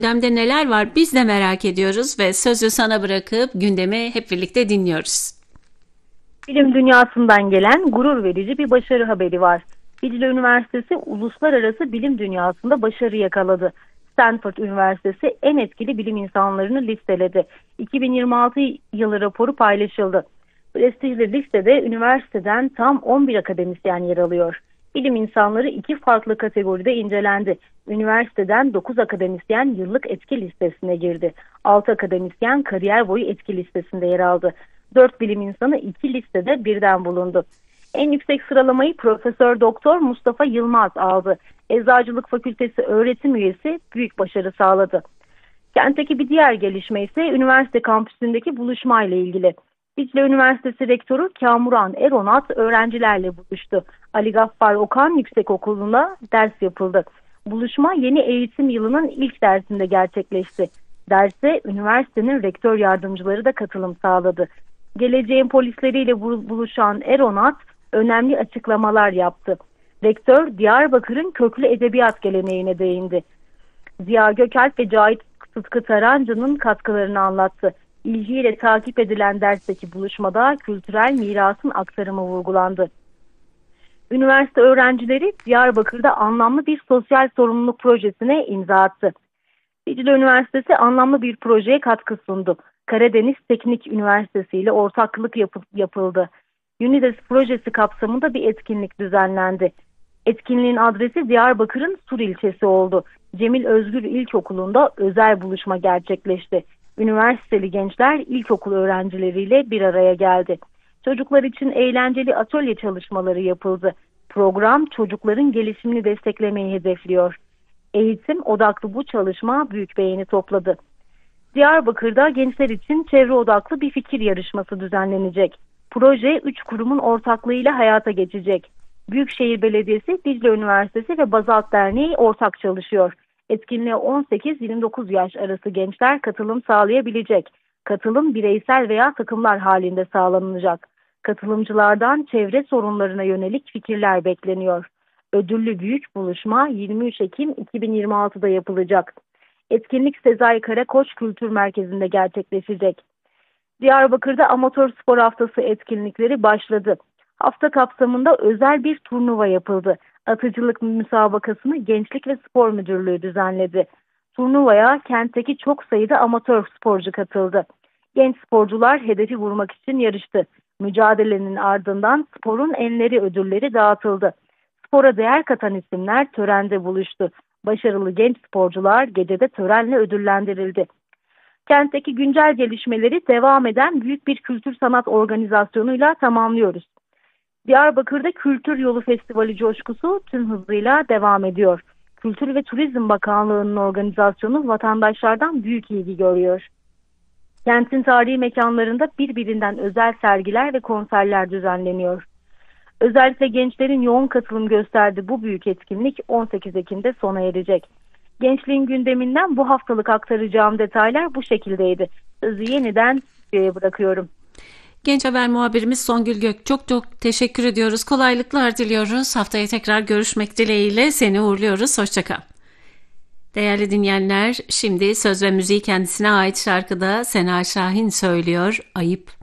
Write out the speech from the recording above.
Gündemde neler var biz de merak ediyoruz ve sözü sana bırakıp gündemi hep birlikte dinliyoruz. Bilim dünyasından gelen gurur verici bir başarı haberi var. Dicle Üniversitesi uluslararası bilim dünyasında başarı yakaladı. Stanford Üniversitesi en etkili bilim insanlarını listeledi. 2026 yılı raporu paylaşıldı. Prestijli listede üniversiteden tam 11 akademisyen yer alıyor. Bilim insanları iki farklı kategoride incelendi. Üniversiteden 9 akademisyen yıllık etki listesine girdi. 6 akademisyen kariyer boyu etki listesinde yer aldı. 4 bilim insanı iki listede birden bulundu. En yüksek sıralamayı Profesör Doktor Mustafa Yılmaz aldı. Eczacılık Fakültesi öğretim üyesi büyük başarı sağladı. Kentteki bir diğer gelişme ise üniversite kampüsündeki buluşmayla ilgili. Dicle Üniversitesi Rektörü Kamuran Eronat öğrencilerle buluştu. Ali Gaffar Okan Yüksekokulu'nda ders yapıldı. Buluşma yeni eğitim yılının ilk dersinde gerçekleşti. Derse üniversitenin rektör yardımcıları da katılım sağladı. Geleceğin polisleriyle buluşan Eronat önemli açıklamalar yaptı. Rektör Diyarbakır'ın köklü edebiyat geleneğine değindi. Ziya Gökalp ve Cahit Sıtkı Tarancı'nın katkılarını anlattı. İlgiyle takip edilen dersteki buluşmada kültürel mirasın aktarımı vurgulandı. Üniversite öğrencileri Diyarbakır'da anlamlı bir sosyal sorumluluk projesine imza attı. Dicle Üniversitesi anlamlı bir projeye katkı sundu. Karadeniz Teknik Üniversitesi ile ortaklık yapıldı. UNIDES projesi kapsamında bir etkinlik düzenlendi. Etkinliğin adresi Diyarbakır'ın Sur ilçesi oldu. Cemil Özgür İlkokulu'nda özel buluşma gerçekleşti. Üniversiteli gençler ilkokul öğrencileriyle bir araya geldi. Çocuklar için eğlenceli atölye çalışmaları yapıldı. Program çocukların gelişimini desteklemeyi hedefliyor. Eğitim odaklı bu çalışma büyük beğeni topladı. Diyarbakır'da gençler için çevre odaklı bir fikir yarışması düzenlenecek. Proje 3 kurumun ortaklığıyla hayata geçecek. Büyükşehir Belediyesi, Dicle Üniversitesi ve Bazalt Derneği ortak çalışıyor. Etkinliğe 18-29 yaş arası gençler katılım sağlayabilecek. Katılım bireysel veya takımlar halinde sağlanacak. Katılımcılardan çevre sorunlarına yönelik fikirler bekleniyor. Ödüllü büyük buluşma 23 Ekim 2026'da yapılacak. Etkinlik Sezai Karakoç Kültür Merkezi'nde gerçekleşecek. Diyarbakır'da amatör spor haftası etkinlikleri başladı. Hafta kapsamında özel bir turnuva yapıldı. Atıcılık müsabakasını Gençlik ve Spor Müdürlüğü düzenledi. Turnuvaya kentteki çok sayıda amatör sporcu katıldı. Genç sporcular hedefi vurmak için yarıştı. Mücadelenin ardından sporun enleri ödülleri dağıtıldı. Spora değer katan isimler törende buluştu. Başarılı genç sporcular gecede törenle ödüllendirildi. Kentteki güncel gelişmeleri devam eden büyük bir kültür sanat organizasyonuyla tamamlıyoruz. Diyarbakır'da Kültür Yolu Festivali coşkusu tüm hızıyla devam ediyor. Kültür ve Turizm Bakanlığı'nın organizasyonu vatandaşlardan büyük ilgi görüyor. Kentin tarihi mekanlarında birbirinden özel sergiler ve konserler düzenleniyor. Özellikle gençlerin yoğun katılım gösterdiği bu büyük etkinlik 18 Ekim'de sona erecek. Gençliğin gündeminden bu haftalık aktaracağım detaylar bu şekildeydi. Sözü yeniden stüdyoya bırakıyorum. Genç haber muhabirimiz Songül Gök çok teşekkür ediyoruz. Kolaylıklar diliyoruz. Haftaya tekrar görüşmek dileğiyle seni uğurluyoruz. Hoşça kal. Değerli dinleyenler, şimdi söz ve müziği kendisine ait şarkıda Sena Şahin söylüyor. Ayıp.